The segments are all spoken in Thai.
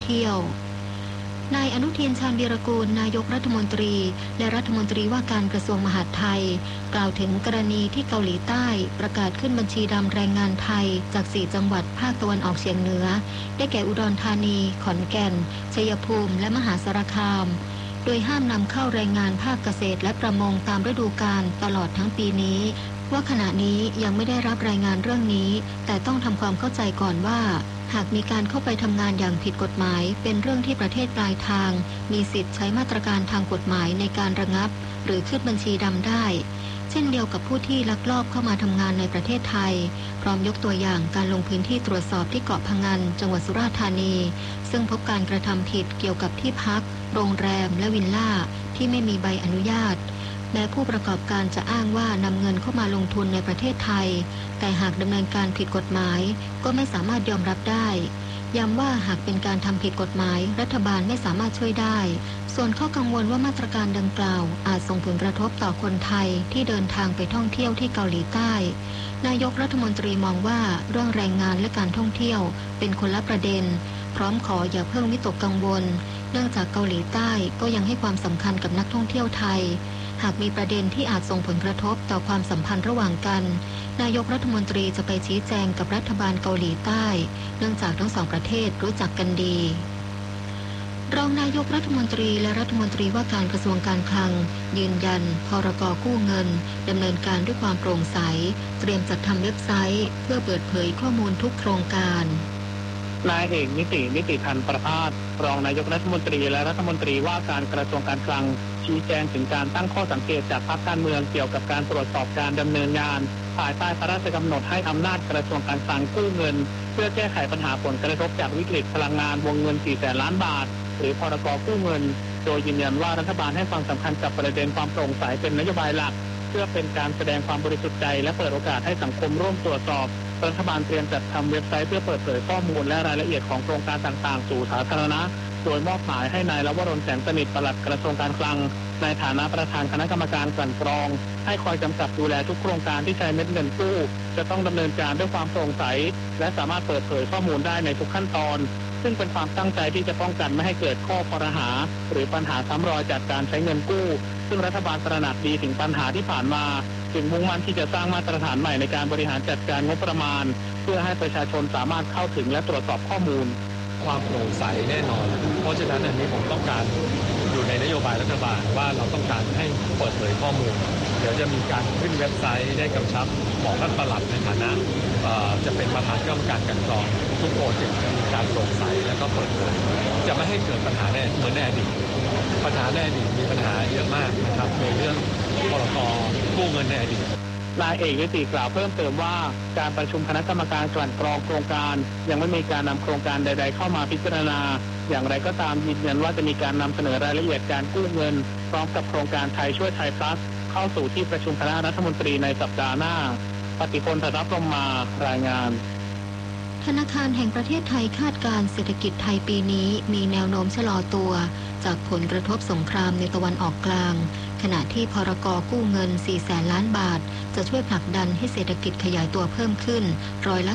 เที่ยวนายอนุทิน ชาญวีรกูลนายกรัฐมนตรีและรัฐมนตรีว่าการกระทรวงมหาดไทยกล่าวถึงกรณีที่เกาหลีใต้ประกาศขึ้นบัญชีดำแรงงานไทยจาก4จังหวัดภาคตะวันออกเฉียงเหนือได้แก่อุดรธานีขอนแก่นชัยภูมิและมหาสารคามโดยห้ามนำเข้าแรงงานภาคเกษตรและประมงตามฤดูกาลตลอดทั้งปีนี้ว่าขณะนี้ยังไม่ได้รับรายงานเรื่องนี้แต่ต้องทำความเข้าใจก่อนว่าหากมีการเข้าไปทำงานอย่างผิดกฎหมายเป็นเรื่องที่ประเทศปลายทางมีสิทธิ์ใช้มาตรการทางกฎหมายในการระงับหรือขึ้นบัญชีดำได้เช่นเดียวกับผู้ที่ลักลอบเข้ามาทำงานในประเทศไทยพร้อมยกตัวอย่างการลงพื้นที่ตรวจสอบที่เกาะพะงันจังหวัดสุราษฎร์ธานีซึ่งพบการกระทำผิดเกี่ยวกับที่พักโรงแรมและวิลล่าที่ไม่มีใบอนุญาตแม้ผู้ประกอบการจะอ้างว่านำเงินเข้ามาลงทุนในประเทศไทยแต่หากดำเนินการผิดกฎหมายก็ไม่สามารถยอมรับได้ย้ำว่าหากเป็นการทำผิดกฎหมายรัฐบาลไม่สามารถช่วยได้ส่วนข้อกังวลว่ามาตรการดังกล่าวอาจส่งผลกระทบต่อคนไทยที่เดินทางไปท่องเที่ยวที่เกาหลีใต้นายกรัฐมนตรีมองว่าเรื่องแรงงานและการท่องเที่ยวเป็นคนละประเด็นพร้อมขออย่าเพิ่งวิตกกังวลเนื่องจากเกาหลีใต้ก็ยังให้ความสำคัญกับนักท่องเที่ยวไทยหากมีประเด็นที่อาจส่งผลกระทบต่อความสัมพันธ์ระหว่างกันนายกรัฐมนตรีจะไปชี้แจงกับรัฐบาลเกาหลีใต้เนื่องจากทั้งสองประเทศรู้จักกันดีรองนายกรัฐมนตรีและรัฐมนตรีว่าการกระทรวงการคลังยืนยันพรก.กู้เงินดำเนินการด้วยความโปร่งใสเตรียมจัดทำเว็บไซต์เพื่อเปิดเผยข้อมูลทุกโครงการนายเอกนิติพันธ์ประภาสรองนายกรัฐมนตรีและรัฐมนตรีว่าการกระทรวงการคลังชี้แจงถึงการตั้งข้อสังเกตจากพรรคการเมืองเกี่ยวกับการตรวจสอบการดำเนินงานภายใต้พระราชกำหนดให้อำนาจกระทรวงการคลังกู้เงินเพื่อแก้ไขปัญหาผลกระทบจากวิกฤตพลังงานวงเงิน 400,000 ล้านบาทหรือพรก.กู้เงินโดยยืนยันว่ารัฐบาลให้ความสำคัญกับประเด็นความโปร่งใสเป็นนโยบายหลักเพื่อเป็นการแสดงความบริสุทธิ์ใจและเปิดโอกาสให้สังคมร่วมตรวจสอบรัฐบาลเตรียมจัดทำเว็บไซต์เพื่อเปิดเผยข้อมูลและรายละเอียดของโครงการต่างๆสู่สาธารณะโดยมอบหมายให้นายลวรน แสงสนิทปลัดกระทรวงการคลังในฐานะประธานคณะกรรมการกลั่นกรองให้คอยกำกับดูแลทุกโครงการที่ใช้เม็ดเงินกู้จะต้องดำเนินการด้วยความโปร่งใสและสามารถเปิดเผยข้อมูลได้ในทุกขั้นตอนซึ่งเป็นความตั้งใจที่จะป้องกันไม่ให้เกิดข้อครหาหรือปัญหาซ้ำรอยจากการใช้เงินกู้ซึ่งรัฐบาลตระหนักดีถึงปัญหาที่ผ่านมาจึงมุ่งมั่นที่จะสร้างมาตรฐานใหม่ในการบริหารจัดการงบประมาณเพื่อให้ประชาชนสามารถเข้าถึงและตรวจสอบข้อมูลความโปร่งใสแน่นอนเพราะฉะนั้นอันนี้ผมต้องการอยู่ในนโยบายรัฐบาลว่าเราต้องการให้เปิดเผยข้อมูลเดี๋ยวจะมีการขึ้นเว็บไซต์ได้กำชับบอกท่านปลัดในฐานะจะเป็นประธานคณะกรรมการกลั่นกรองทุกโปรเจกต์จะมีการโปร่งใสและก็เปิดเผยจะไม่ให้เกิดปัญหาเหมือนในอดีตปัญหาในอดีตมีปัญหาเยอะมากนะครับในเรื่องพรก.กู้เงินในอดีตนายเอกนิติกล่าวเพิ่มเติมว่าการประชุมคณะกรรมการกลั่นกรองโครงการยังไม่มีการนำโครงการใดๆเข้ามาพิจารณาอย่างไรก็ตามยืนยันว่าจะมีการนำเสนอรายละเอียดการกู้เงินพร้อมกับโครงการไทยช่วยไทยพลัสเข้าสู่ที่ประชุมคณะรัฐมนตรีในสัปดาห์หน้าปฏิพล ธนพรหมมารายงานธนาคารแห่งประเทศไทยคาดการณ์เศรษฐกิจไทยปีนี้มีแนวโน้มชะลอตัวจากผลกระทบสงครามในตะวันออกกลางขณะที่พรก.กู้เงิน 400,000 ล้านบาทจะช่วยผลักดันให้เศรษฐกิจขยายตัวเพิ่มขึ้นร้อยละ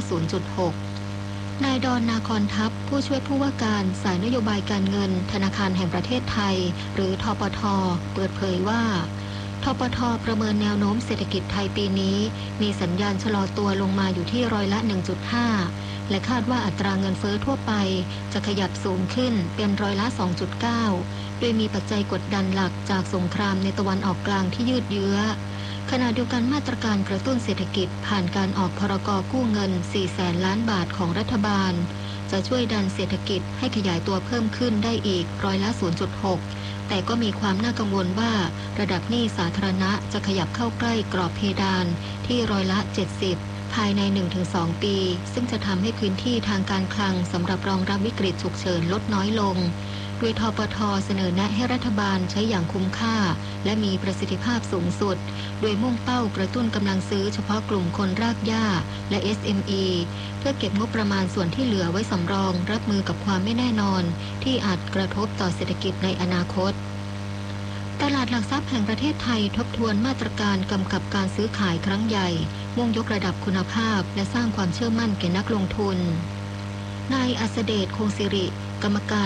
0.6 นายดอน นาคอนทัพผู้ช่วยผู้ว่าการสายนโยบายการเงินธนาคารแห่งประเทศไทยหรือธปท.เปิดเผยว่าธปท.ประเมินแนวโน้มเศรษฐกิจไทยปีนี้มีสัญญาณชะลอตัวลงมาอยู่ที่ร้อยละ 1.5 และคาดว่าอัตราเงินเฟ้อทั่วไปจะขยับสูงขึ้นเป็นร้อยละ 2.9 โดยมีปัจจัยกดดันหลักจากสงครามในตะวันออกกลางที่ยืดเยื้อขณะเดียวกันมาตรการกระตุ้นเศรษฐกิจผ่านการออกพรก.กู้เงิน 400,000 ล้านบาทของรัฐบาลจะช่วยดันเศรษฐกิจให้ขยายตัวเพิ่มขึ้นได้อีกร้อยละ 0.6 แต่ก็มีความน่ากังวลว่าระดับหนี้สาธารณะจะขยับเข้าใกล้กรอบเพดานที่ร้อยละ 70 ภายใน 1-2 ปีซึ่งจะทำให้พื้นที่ทางการคลังสำหรับรองรับวิกฤตฉุกเฉินลดน้อยลงโดยธปท.เสนอแนะให้รัฐบาลใช้อย่างคุ้มค่าและมีประสิทธิภาพสูงสุดโดยมุ่งเป้ากระตุ้นกำลังซื้อเฉพาะกลุ่มคนรากหญ้าและ SME เพื่อเก็บงบประมาณส่วนที่เหลือไว้สำรองรับมือกับความไม่แน่นอนที่อาจกระทบต่อเศรษฐกิจในอนาคตตลาดหลักทรัพย์แห่งประเทศไทยทบทวนมาตรการกำกับการซื้อขายครั้งใหญ่มุ่งยกระดับคุณภาพและสร้างความเชื่อมั่นแก่นักลงทุนนายอัสเดช คงสิริกรรมการ